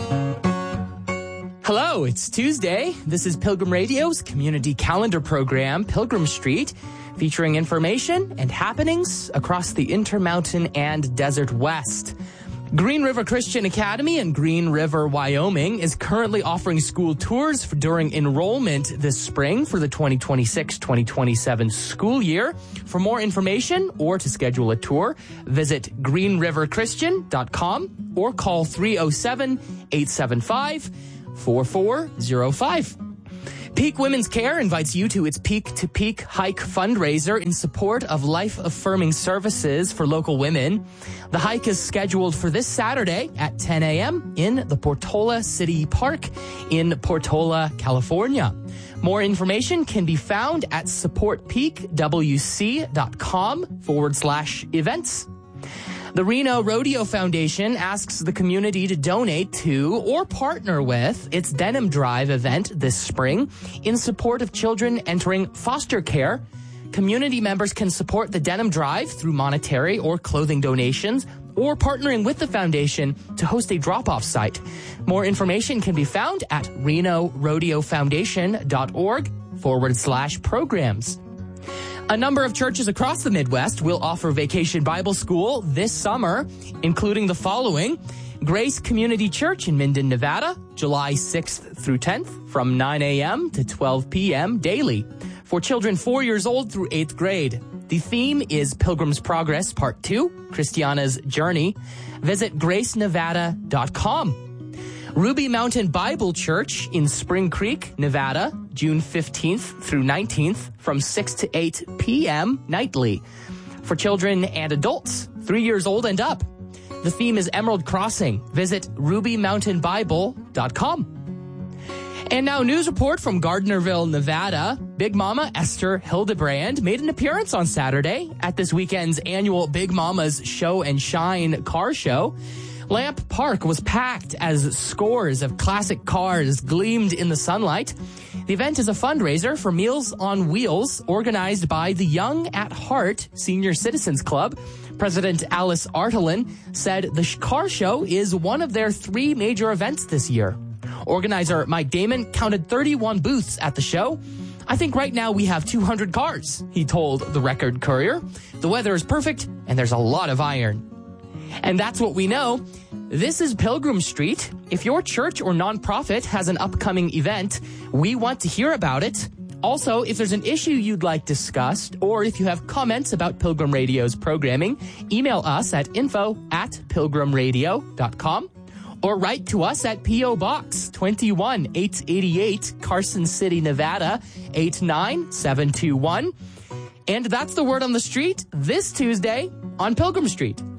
Hello, it's Tuesday. This is Pilgrim Radio's community calendar program, Pilgrim Street, featuring information and happenings across the Intermountain and Desert West. Green River Christian Academy in Green River, Wyoming is currently offering school tours during enrollment this spring for the 2026-2027 school year. For more information or to schedule a tour, visit greenriverchristian.com or call 307-875-4405. Peak Women's Care invites you to its Peak to Peak Hike fundraiser in support of life-affirming services for local women. The hike is scheduled for this Saturday at 10 a.m. in the Portola City Park in Portola, California. More information can be found at supportpeakwc.com/events. The Reno Rodeo Foundation asks the community to donate to or partner with its Denim Drive event this spring in support of children entering foster care. Community members can support the Denim Drive through monetary or clothing donations or partnering with the foundation to host a drop-off site. More information can be found at renorodeofoundation.org/programs. A number of churches across the Midwest will offer Vacation Bible School this summer, including the following: Grace Community Church in Minden, Nevada, July 6th through 10th from 9 a.m. to 12 p.m. daily for children 4 years old through 8th grade. The theme is Pilgrim's Progress Part 2, Christiana's Journey. Visit gracenevada.com. Ruby Mountain Bible Church in Spring Creek, Nevada, June 15th through 19th from 6 to 8 p.m. nightly for children and adults 3 years old and up. The theme is Emerald Crossing. Visit rubymountainbible.com. And now news report from Gardnerville, Nevada. Big Mama Esther Hildebrand made an appearance on Saturday at this weekend's annual Big Mama's Show and Shine car show. Lamp Park was packed as scores of classic cars gleamed in the sunlight. The event is a fundraiser for Meals on Wheels organized by the Young at Heart Senior Citizens Club. President Alice Artelin said the car show is one of their 3 major events this year. Organizer Mike Damon counted 31 booths at the show. I think right now we have 200 cars, he told the Record Courier. The weather is perfect and there's a lot of iron. And that's what we know. This is Pilgrim Street. If your church or nonprofit has an upcoming event, we want to hear about it. Also, if there's an issue you'd like discussed, or if you have comments about Pilgrim Radio's programming, email us at info@pilgrimradio.com or write to us at P.O. Box 21888, Carson City, Nevada 89721. And that's the word on the street this Tuesday on Pilgrim Street.